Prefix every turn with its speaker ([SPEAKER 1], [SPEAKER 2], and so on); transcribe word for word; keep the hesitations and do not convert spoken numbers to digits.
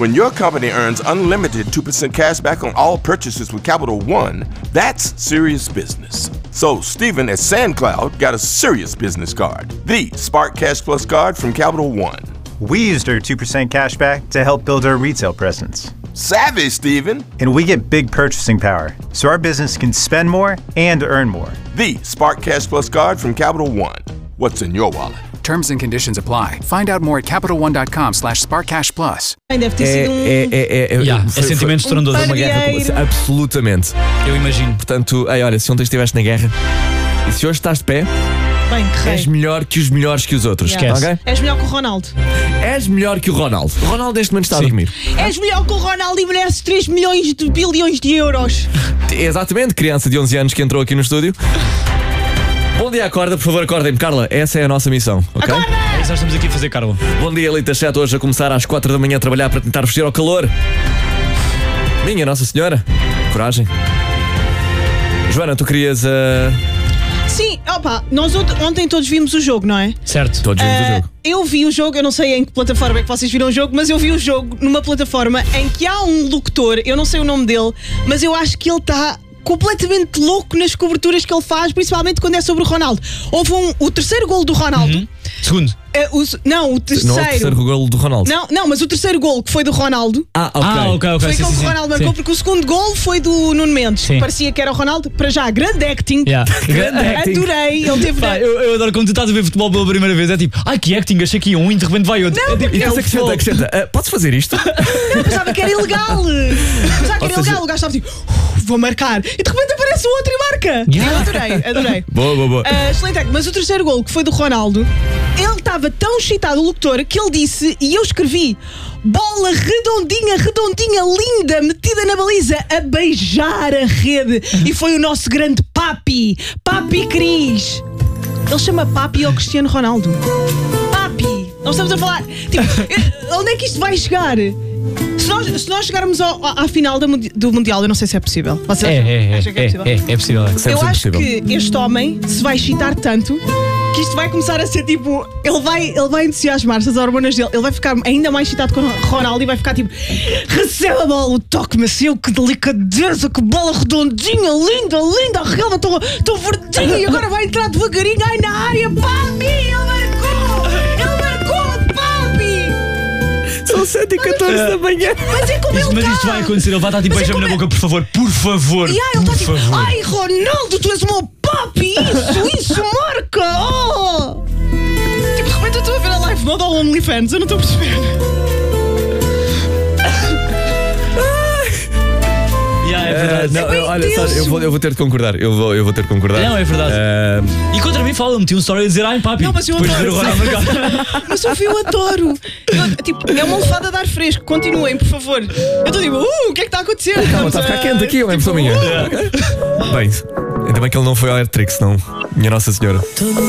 [SPEAKER 1] When your company earns unlimited two percent cash back on all purchases with Capital One, that's serious business. So Stephen at SandCloud got a serious business card, the Spark Cash Plus card from Capital One.
[SPEAKER 2] We used our two percent cash back to help build our retail presence.
[SPEAKER 1] Savvy, Stephen.
[SPEAKER 2] And we get big purchasing power, so our business can spend more and earn more.
[SPEAKER 1] The Spark Cash Plus card from Capital One. What's in your wallet?
[SPEAKER 3] Terms and conditions apply. Find out more at CapitalOne.com slash SparkCashPlus.
[SPEAKER 4] Deve ter sido um...
[SPEAKER 5] É, é, é, é,
[SPEAKER 6] Yeah,
[SPEAKER 5] foi-
[SPEAKER 6] é sentimento estrondoso.
[SPEAKER 4] um
[SPEAKER 5] Uma guerra com- absolutamente.
[SPEAKER 6] Eu imagino.
[SPEAKER 5] Portanto, ei, olha, se ontem estiveste na guerra e se hoje estás de pé,
[SPEAKER 4] Bem, que
[SPEAKER 5] és
[SPEAKER 4] rei.
[SPEAKER 5] melhor que os melhores que os outros.
[SPEAKER 4] Yeah.
[SPEAKER 5] Ok?
[SPEAKER 4] És melhor que o Ronaldo.
[SPEAKER 5] És melhor que o Ronaldo. O Ronaldo neste momento está
[SPEAKER 6] Sim.
[SPEAKER 5] a dormir.
[SPEAKER 4] És melhor que o Ronaldo e mereces três milhões de bilhões de euros.
[SPEAKER 5] Exatamente, criança de onze anos que entrou aqui no estúdio. Bom dia, acorda, por favor, acordem-me. Carla, essa é a nossa missão, ok?
[SPEAKER 6] É isso que nós estamos aqui a fazer, Carla.
[SPEAKER 5] Bom dia, Elite sete, hoje a começar às quatro da manhã a trabalhar para tentar vestir ao calor. Minha Nossa Senhora, coragem. Joana, tu querias. Uh...
[SPEAKER 4] Sim, opa, nós ont- ontem todos vimos o jogo, não é?
[SPEAKER 6] Certo.
[SPEAKER 5] Todos vimos o
[SPEAKER 4] Ah,
[SPEAKER 5] jogo.
[SPEAKER 4] eu vi o jogo, eu não sei em que plataforma é que vocês viram o jogo, mas eu vi o jogo numa plataforma em que há um locutor, eu não sei o nome dele, mas eu acho que ele está completamente louco nas coberturas que ele faz, principalmente quando é sobre o Ronaldo. Houve um, o terceiro gol do Ronaldo.
[SPEAKER 6] Uhum. Segundo.
[SPEAKER 4] eh, o se- não, o terceiro.
[SPEAKER 5] Não é o terceiro golo do Ronaldo.
[SPEAKER 4] Não, não, mas o terceiro gol que foi do Ronaldo.
[SPEAKER 5] Ah, ok.
[SPEAKER 6] Ah, ok, ok.
[SPEAKER 4] Foi
[SPEAKER 6] sim,
[SPEAKER 4] aquele
[SPEAKER 6] sim,
[SPEAKER 4] que o
[SPEAKER 6] sim.
[SPEAKER 4] Ronaldo marcou,
[SPEAKER 6] Sim.
[SPEAKER 4] porque o segundo gol foi do Nuno Mendes.
[SPEAKER 6] Sim.
[SPEAKER 4] Parecia que era o Ronaldo. Para já, grande acting.
[SPEAKER 6] Yeah. Grande acting.
[SPEAKER 4] Adorei. Ele teve.
[SPEAKER 6] Pá, eu, eu adoro quando tu estás a ver futebol pela primeira vez. É tipo, ai que acting, achei que ia um e de repente vai outro.
[SPEAKER 4] Não,
[SPEAKER 6] é tipo,
[SPEAKER 5] E depois
[SPEAKER 6] é o
[SPEAKER 5] acrescenta,
[SPEAKER 6] futebol.
[SPEAKER 5] acrescenta. Uh, podes fazer isto?
[SPEAKER 4] Eu pensava que era ilegal. Pensava que
[SPEAKER 5] Ou
[SPEAKER 4] era
[SPEAKER 5] seja-
[SPEAKER 4] ilegal. O gajo estava tipo, "Uf, vou marcar." E de repente aparece o outro e marca.
[SPEAKER 6] Yeah.
[SPEAKER 4] Eu adorei, adorei.
[SPEAKER 5] Boa, boa, boa.
[SPEAKER 4] Ah, excelente acting. Mas o terceiro gol, que foi do Ronaldo, ele estava tão excitado, o locutor, que ele disse, e eu escrevi: bola redondinha, redondinha, linda, metida na baliza, a beijar a rede. E foi o nosso grande Papi, Papi Cris. Ele chama Papi ao Cristiano Ronaldo. Papi. Nós estamos a falar. Tipo, eh, onde é que isto vai chegar? Se nós, se nós chegarmos ao- à, à final do, mundi- do Mundial, eu não sei se é possível. Vocês
[SPEAKER 6] É, é, é,
[SPEAKER 4] acham que é
[SPEAKER 6] é,
[SPEAKER 4] possível?
[SPEAKER 6] é, é possível. é.
[SPEAKER 5] Sempre
[SPEAKER 4] Eu acho
[SPEAKER 5] possível.
[SPEAKER 4] que este homem se vai excitar tanto que isto vai começar a ser tipo. Ele vai, ele vai entusiasmar-se, as hormonas dele. Ele vai ficar ainda mais excitado com o Ronaldo e vai ficar tipo: recebe a bola, o toque-me assim, que delicadeza, que bola redondinha, linda, linda, relva, tão, tão verdinha. E agora vai entrar devagarinho, ai na área, papi, ele marcou! Ele marcou, papi!
[SPEAKER 5] São sete e catorze da manhã.
[SPEAKER 4] Mas é como
[SPEAKER 6] Isto-
[SPEAKER 4] ele
[SPEAKER 6] mas isto
[SPEAKER 4] tá.
[SPEAKER 6] vai acontecer, ele vai estar tipo,
[SPEAKER 4] Mas é
[SPEAKER 6] beija-me na
[SPEAKER 4] como é-
[SPEAKER 6] boca, por favor, por favor.
[SPEAKER 4] E aí ele
[SPEAKER 6] por
[SPEAKER 4] está tipo:
[SPEAKER 6] favor.
[SPEAKER 4] ai Ronaldo, tu és o meu papi, isso, isso, marca! Oh! Tipo, de repente eu estou a ver a live mode ao OnlyFans, eu não estou a perceber.
[SPEAKER 6] Yeah, é
[SPEAKER 5] Uh,
[SPEAKER 6] verdade.
[SPEAKER 5] não,
[SPEAKER 4] bem
[SPEAKER 5] eu- olha,
[SPEAKER 4] intenso.
[SPEAKER 5] sabe, eu, vou, eu vou ter de concordar. Eu vou, eu vou ter de concordar.
[SPEAKER 6] Não, é verdade.
[SPEAKER 5] Uh,
[SPEAKER 6] E contra mim fala, meti um story a dizer, ai papi.
[SPEAKER 4] Não, mas eu
[SPEAKER 6] depois de ver o
[SPEAKER 4] adoro.
[SPEAKER 6] Ronaldo marcar.
[SPEAKER 4] Mas eu vi, eu adoro. Eu, tipo, é uma lefada de ar fresco, continuem, por favor. Eu estou tipo: uh, o que é que está a acontecer?
[SPEAKER 5] Calma, está a ficar quente aqui, é uma pessoa minha.
[SPEAKER 4] uh.
[SPEAKER 5] Bem, ainda bem que ele não foi ao Airtrix, não. Minha Nossa Senhora.